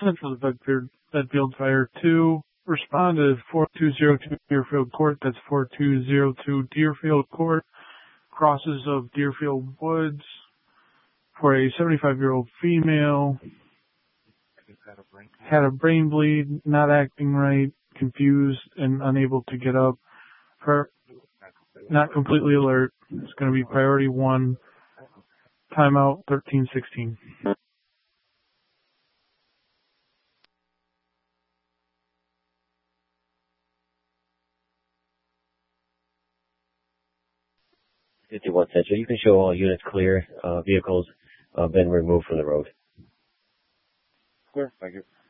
Central Bedfield Fire 2. Responded 4202 Deerfield Court. That's 4202 Deerfield Court. Crosses of Deerfield Woods for a 75-year-old female. Had a brain bleed, not acting right, confused, and unable to get up. Not completely alert. It's going to be priority 1. Timeout 13:16. Central. You can show all units clear. Vehicles been removed from the road. Clear. Thank you.